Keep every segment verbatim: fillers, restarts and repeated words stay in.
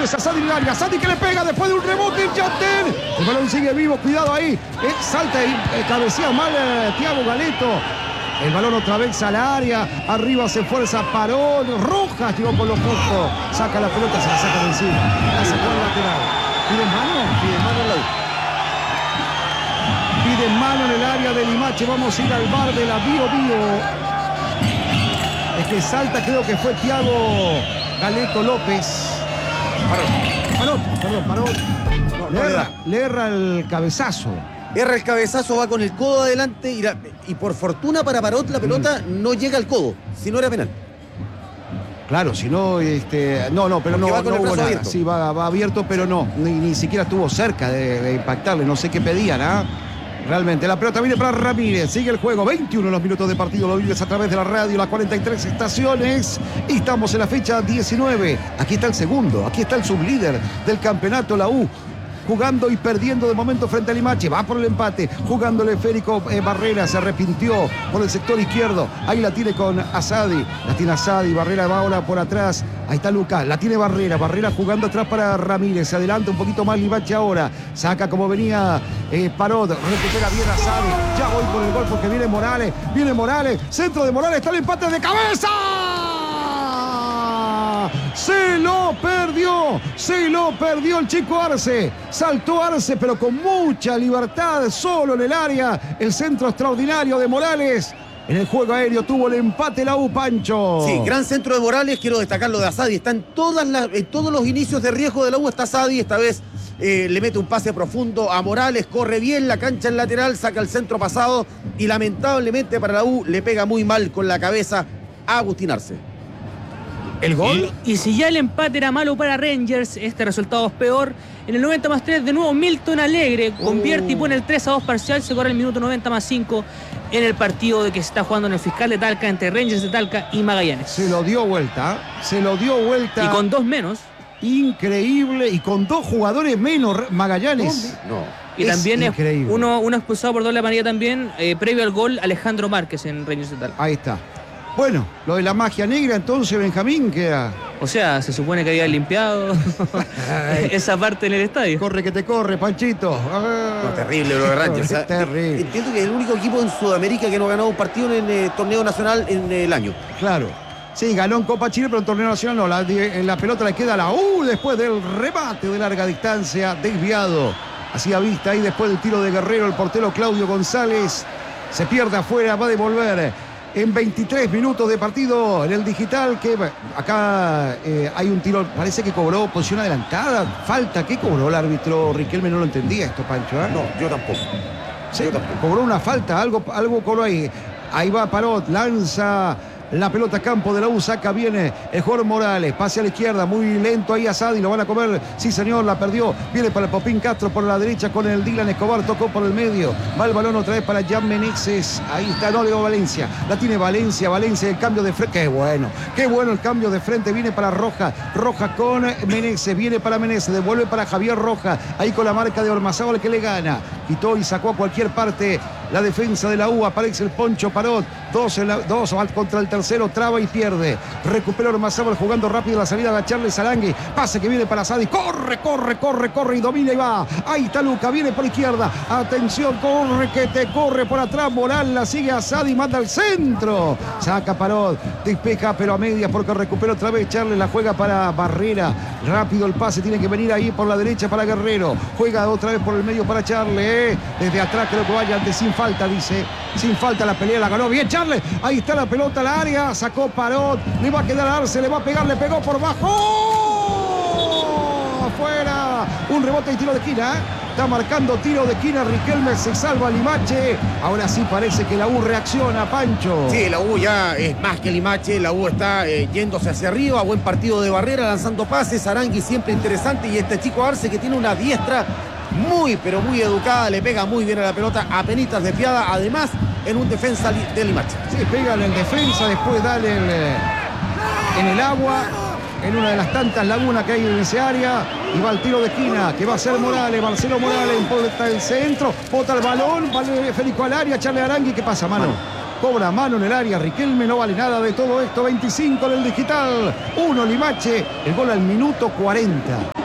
Tienes a Sadi en el área. Sadi que le pega después de un rebote. Yaten. El balón sigue vivo. Cuidado ahí. Eh, salta y eh, cabecea mal eh, Thiago Galeto. El balón otra vez al área. Arriba se fuerza Parot. Rojas llegó por los justos. Saca la pelota, se la saca de encima. La sacó al lateral. ¿Pide mano? Pide mano en la U. Pide mano en el área de Limache. Vamos a ir al bar de la Bio Bio. Es que salta, creo que fue Thiago Galeto López. Parot. Parot, perdón, Parot. No, le, erra, le erra el cabezazo. Erra el cabezazo, va con el codo adelante y, la, y por fortuna para Parot la pelota mm. no llega al codo, si no era penal. Claro, si no, este, no, no, pero Porque no, no hubo nada. Abierto. Sí, va, va abierto, pero no, ni, ni siquiera estuvo cerca de, de impactarle, no sé qué pedían, ¿ah? Realmente, la pelota viene para Ramírez, sigue el juego, veintiuno los minutos de partido, lo vives a través de la radio, las cuarenta y tres estaciones, y estamos en la fecha diecinueve, aquí está el segundo, aquí está el sublíder del campeonato, la U, jugando y perdiendo de momento frente a Limache, va por el empate, jugando el esférico eh, Barrera, se arrepintió por el sector izquierdo, ahí la tiene con Asadi, la tiene Asadi, Barrera va ahora por atrás, ahí está Lucas, la tiene Barrera, Barrera jugando atrás para Ramírez, se adelanta un poquito más Limache ahora, saca como venía eh, Parot, recupera bien Asadi, ya voy por el gol porque viene Morales, viene Morales, centro de Morales, está el empate de cabeza. Se lo perdió, se lo perdió el chico Arce. Saltó Arce, pero con mucha libertad, solo en el área. El centro extraordinario de Morales. En el juego aéreo tuvo el empate la U, Pancho. Sí, gran centro de Morales, quiero destacar lo de Asadi. Está en, todas las, en todos los inicios de riesgo de la U, está Asadi. Esta vez eh, le mete un pase profundo a Morales, corre bien la cancha en lateral, saca el centro pasado y lamentablemente para la U le pega muy mal con la cabeza a Agustín Arce. ¿El gol? Y, y si ya el empate era malo para Rangers, este resultado es peor. En el noventa más tres, de nuevo Milton Alegre convierte uh. y pone el tres a dos parcial. Se corre el minuto noventa más cinco en el partido de que se está jugando en el Fiscal de Talca entre Rangers de Talca y Magallanes. Se lo dio vuelta, se lo dio vuelta. Y con dos menos. Increíble, y con dos jugadores menos Magallanes. No. Y es también increíble. Es uno, uno expulsado por doble amarilla también, eh, previo al gol, Alejandro Márquez en Rangers de Talca. Ahí está. Bueno, lo de la magia negra, entonces, Benjamín, queda. O sea, se supone que había limpiado esa parte en el estadio. Corre que te corre, Panchito. Ah. No, terrible lo de Rangers. Es terrible. Entiendo que es el único equipo en Sudamérica que no ha ganado un partido en el eh, torneo nacional en el año. Claro. Sí, ganó en Copa Chile, pero en torneo nacional no. La, en la pelota le queda a la U después del remate de larga distancia, desviado. Hacía vista ahí después del tiro de Guerrero, el portero Claudio González. Se pierde afuera, va a devolver. En veintitrés minutos de partido en el digital, que acá eh, hay un tiro, parece que cobró posición adelantada, falta, ¿qué cobró el árbitro? Riquelme no lo entendía esto, Pancho, ¿eh? No, yo tampoco. Sí, yo tampoco. Cobró una falta, algo, algo cobró ahí. Ahí va Parot, lanza la pelota a campo de la U, saca bien el jugador Morales, pase a la izquierda, muy lento ahí Asadi, lo van a comer, sí señor, la perdió, viene para el Popín Castro por la derecha con el Dylan Escobar, tocó por el medio, va el balón otra vez para Jan Meneses, ahí está, no, Leo Valencia, la tiene Valencia, Valencia, el cambio de frente, qué bueno, qué bueno el cambio de frente, viene para Roja, Roja con Meneses, viene para Meneses, devuelve para Javier Roja, ahí con la marca de Ormazábal que le gana, quitó y sacó a cualquier parte la defensa de la U, aparece el Poncho Parot, dos, en la, dos contra el tercero, traba y pierde, recupera Ormazábal jugando rápido la salida de Charles Arangui, pase que viene para Sadi, corre, corre, corre, corre y domina y va, ahí está Luca, viene por izquierda, atención, corre que te corre por atrás, Moral la sigue a Sadi, manda al centro, saca Parot, despeja pero a medias porque recupera otra vez Charles, la juega para Barrera, rápido el pase, tiene que venir ahí por la derecha para Guerrero, juega otra vez por el medio para Charles, eh. desde atrás creo que vaya antes sin falta, dice, sin falta la pelea, la ganó bien Charles, ahí está la pelota al área, sacó Parot, le va a quedar a Arce, le va a pegar, le pegó por bajo, afuera, un rebote y tiro de esquina, ¿eh? Está marcando tiro de esquina, Riquelme se salva Limache, ahora sí parece que la U reacciona, Pancho. Sí, la U ya es más que Limache, la U está eh, yéndose hacia arriba, buen partido de Barrera, lanzando pases, Arangui siempre interesante y este chico Arce que tiene una diestra muy pero muy educada, le pega muy bien a la pelota, apenitas desviada, además en un defensa de Limache. Sí, pega en el defensa, después dale el, en el agua, en una de las tantas lagunas que hay en ese área, y va el tiro de esquina, que va a ser Morales, Marcelo Morales, está el centro, bota el balón, vale Federico al área, Charles Arangui, ¿qué pasa, mano? mano? Cobra mano en el área, Riquelme no vale nada de todo esto, veinticinco en el digital, uno Limache, el gol al minuto cuarenta.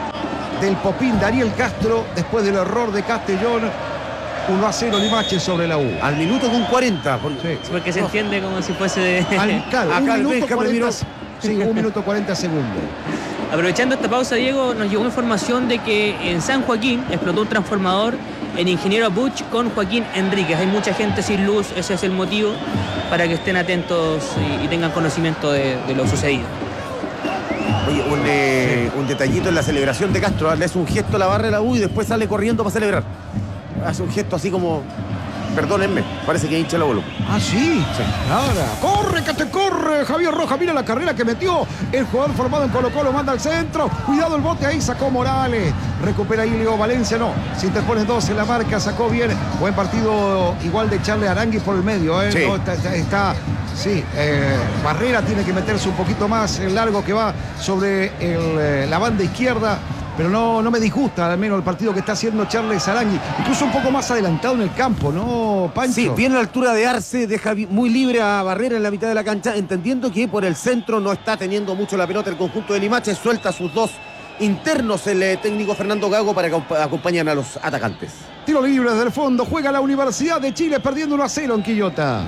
del Popín Daniel Castro después del error de Castellón. uno a cero Limache sobre la U. Al minuto con cuarenta. Porque, Sí. Porque se entiende como si fuese de... Al, claro, Acá un el minuto Benja me cuarenta, miró. sí, un minuto cuarenta segundos. Aprovechando esta pausa, Diego, nos llegó información de que en San Joaquín explotó un transformador en Ingeniero Buch con Joaquín Enríquez. Hay mucha gente sin luz, ese es el motivo, para que estén atentos y, y tengan conocimiento de, de lo sucedido. Oye, un, eh, un detallito en la celebración de Castro. Le hace un gesto a la barra de la U y después sale corriendo para celebrar. Hace un gesto así como... Perdónenme, parece que hincha la bolo. Ah, sí. Ahora, corre, que te corre, Javier Rojas. Mira la carrera que metió el jugador formado en Colo Colo. Manda al centro. Cuidado el bote ahí, sacó Morales. Recupera ahí Leo Valencia, no. Se interpone dos en la marca, sacó bien. Buen partido igual de Charles Arangui por el medio, ¿eh? Sí. No, está, está, está, sí, eh, Barrera tiene que meterse un poquito más el largo que va sobre el, eh, la banda izquierda. Pero no, no me disgusta al menos el partido que está haciendo Charles Arangui. Incluso un poco más adelantado en el campo, ¿no, Pancho? Sí, viene a la altura de Arce, deja muy libre a Barrera en la mitad de la cancha, entendiendo que por el centro no está teniendo mucho la pelota el conjunto de Limache, suelta a sus dos internos el eh, técnico Fernando Gago para que acompañen a los atacantes. Tiro libre desde el fondo, juega la Universidad de Chile perdiendo uno a cero en Quillota.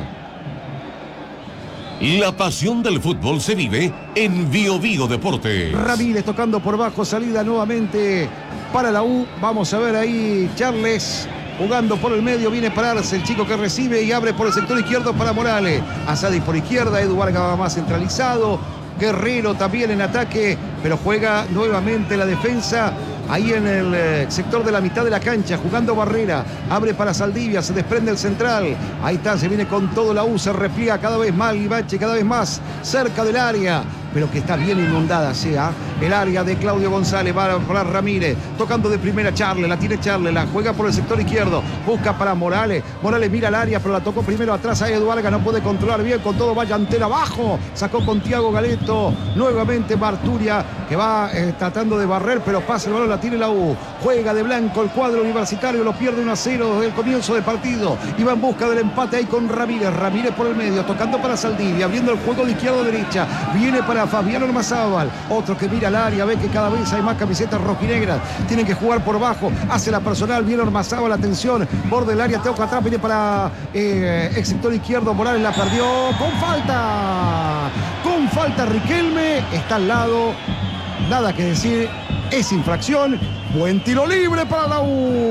La pasión del fútbol se vive en Bio Bio Deportes. Ramírez tocando por bajo, salida nuevamente para la U. Vamos a ver ahí Charles jugando por el medio, viene a pararse el chico que recibe y abre por el sector izquierdo para Morales. Asadi por izquierda, Edu Vargas va más centralizado. Guerrero también en ataque, pero juega nuevamente la defensa. Ahí en el eh, sector de la mitad de la cancha, jugando Barrera, abre para Saldivia, se desprende el central, ahí está, se viene con todo la U, se repliega cada vez más Limache, cada vez más cerca del área, pero que está bien inundada, sea el área de Claudio González, va para Ramírez, tocando de primera Charles, la tiene Charles, la juega por el sector izquierdo, busca para Morales, Morales mira el área, pero la tocó primero atrás a Edu Vargas, no puede controlar bien, con todo vaya antena abajo, sacó con Tiago Galeto, nuevamente Barturia, que va eh, tratando de barrer, pero pasa el balón, la tiene la U, juega de blanco el cuadro universitario, lo pierde uno a cero desde el comienzo del partido, y va en busca del empate ahí con Ramírez, Ramírez por el medio, tocando para Saldivia, abriendo el juego de izquierda a derecha, viene para Fabián Ormazábal, otro que mira al área, ve que cada vez hay más camisetas rojinegras, tienen que jugar por bajo, hace la personal, viene Ormazábal, atención, borde del área, toca atrás, viene para eh, el sector izquierdo, Morales la perdió, con falta, con falta Riquelme, está al lado, nada que decir, es infracción, buen tiro libre para la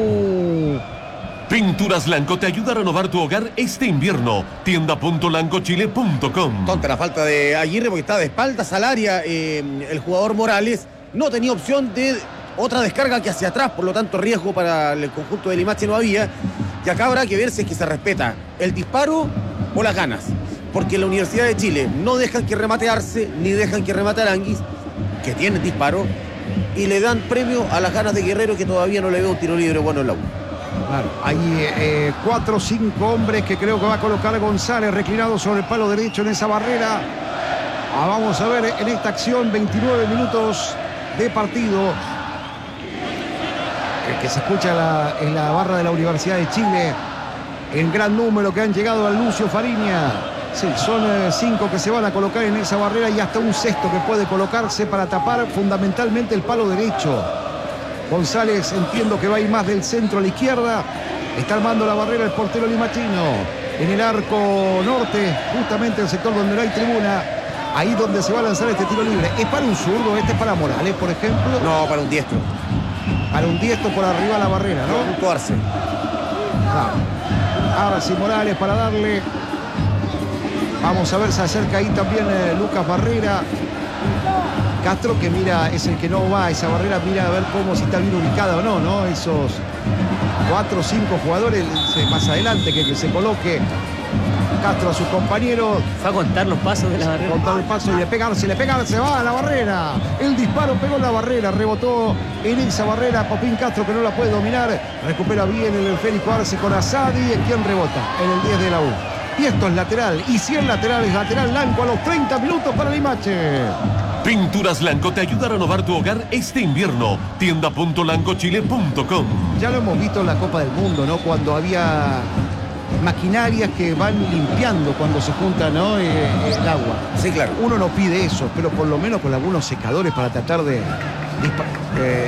U. Pinturas Lanco te ayuda a renovar tu hogar este invierno. tienda punto lanco chile punto com. Tonta la falta de Aguirre porque está de espaldas al área. Eh, el jugador Morales no tenía opción de otra descarga que hacia atrás, por lo tanto riesgo para el conjunto de Limache no había. Y acá habrá que ver si es que se respeta el disparo o las ganas. Porque en la Universidad de Chile no dejan que remate Arce, ni dejan que remate Aranguis, que tiene disparo, y le dan premio a las ganas de Guerrero, que todavía no le veo un tiro libre bueno en la U. Claro, hay eh, cuatro o cinco hombres que creo que va a colocar González reclinado sobre el palo derecho en esa barrera. Ah, vamos a ver en esta acción, veintinueve minutos de partido. El que se escucha la, en la barra de la Universidad de Chile. En gran número que han llegado a Lucio Fariña. Sí, son eh, cinco que se van a colocar en esa barrera y hasta un sexto que puede colocarse para tapar fundamentalmente el palo derecho. González entiendo que va a ir más del centro a la izquierda. Está armando la barrera el portero limachino. En el arco norte, justamente el sector donde no hay tribuna. Ahí donde se va a lanzar este tiro libre. ¿Es para un zurdo? ¿Este es para Morales, por ejemplo? No, para un diestro. Para un diestro por arriba de la barrera, ¿no? Junto a Arce. Ah. Ahora sí, Morales para darle. Vamos a ver, se acerca ahí también eh, Lucas Barrera. Castro que mira, es el que no va a esa barrera, mira a ver cómo, si está bien ubicada o no, ¿no? Esos cuatro o cinco jugadores más adelante que, que se coloque Castro a sus compañeros. Fue a contar los pasos de la barrera. Contar el paso y le pegarse, le pegarse, va a la barrera. El disparo pegó en la barrera, rebotó en esa barrera. Popín Castro que no la puede dominar. Recupera bien el Férico Arce con Asadi, en quien rebota en el diez de la U. Y esto es lateral, y si es lateral, es lateral Lanco a los treinta minutos para Limache. Pinturas Lanco te ayuda a renovar tu hogar este invierno. tienda punto lanco chile punto com. Ya lo hemos visto en la Copa del Mundo, ¿no? Cuando había maquinarias que van limpiando cuando se junta, ¿no? Eh, el agua. Sí, claro. Uno no pide eso, pero por lo menos con algunos secadores para tratar de, de,